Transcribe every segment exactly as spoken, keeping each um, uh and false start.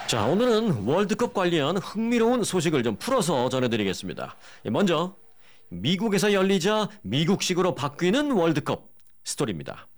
자, 오늘은 월드컵 관련 흥미로운 소식을 좀 풀어서 전해드리겠습니다. 먼저 미국에서 열리자 미국식으로 바뀌는 월드컵 스토리입니다.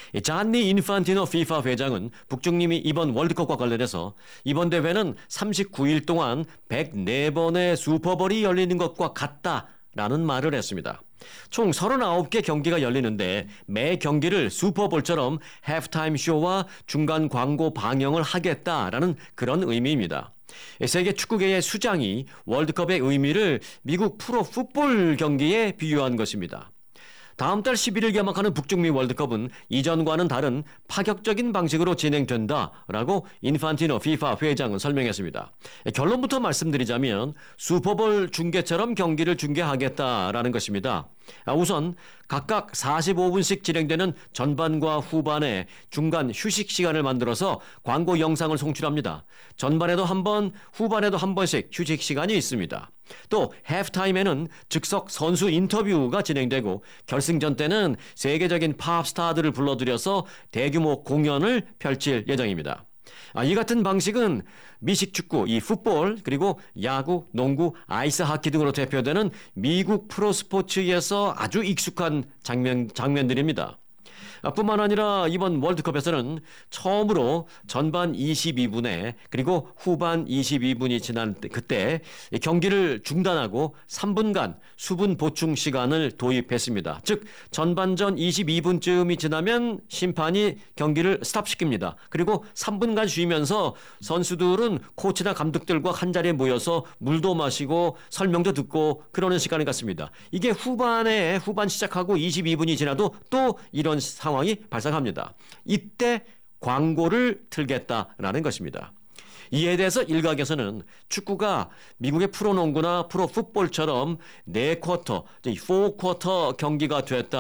잔니 인판티노 피파 회장은 북중님이 이번 월드컵과 관련해서 이번 대회는 삼십구 일 동안 백사 번의 슈퍼볼이 열리는 것과 같다라는 말을 했습니다. 총 서른아홉 개 경기가 열리는데 매 경기를 슈퍼볼처럼 해프타임 쇼와 중간 광고 방영을 하겠다라는 그런 의미입니다. 세계 축구계의 수장이 월드컵의 의미를 미국 프로 풋볼 경기에 비유한 것입니다. 다음 달 십일 일 개막하는 북중미 월드컵은 이전과는 다른 파격적인 방식으로 진행된다라고 인판티노 피파 회장은 설명했습니다. 결론부터 말씀드리자면 슈퍼볼 중계처럼 경기를 중계하겠다라는 것입니다. 우선 각각 사십오 분씩 진행되는 전반과 후반에 중간 휴식 시간을 만들어서 광고 영상을 송출합니다. 전반에도 한 번, 후반에도 한 번씩 휴식 시간이 있습니다. 또 해프타임에는 즉석 선수 인터뷰가 진행되고 결승전 때는 세계적인 팝스타들을 불러들여서 대규모 공연을 펼칠 예정입니다. 아, 이 같은 방식은 미식 축구, 이 풋볼, 그리고 야구, 농구, 아이스하키 등으로 대표되는 미국 프로스포츠에서 아주 익숙한 장면, 장면들입니다. 아, 뿐만 아니라 이번 월드컵에서는 처음으로 전반 이십이 분에 그리고 후반 이십이 분이 지난 그때 경기를 중단하고 삼 분간 수분 보충 시간을 도입했습니다. 즉 전반전 이십이 분쯤이 지나면 심판이 경기를 스탑시킵니다. 그리고 삼 분간 쉬면서 선수들은 코치나 감독들과 한자리에 모여서 물도 마시고 설명도 듣고 그러는 시간을 갖습니다. 이게 후반에 후반 시작하고 이십이 분이 지나도 또 이런 상황이 발생합니다. 이때 광고를 틀겠다라는 것입니다. 이에 대해서 일각에서는 축구가 미국의 프로농구나 프로풋볼처럼 네 쿼터, 사 쿼터 경기가 됐다.